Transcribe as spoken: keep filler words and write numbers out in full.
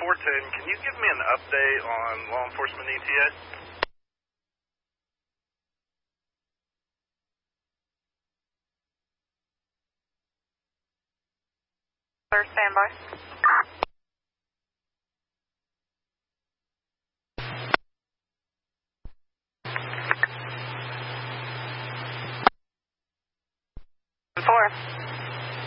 four ten, can you give me an update on law enforcement E T A? Sir, standby. Four.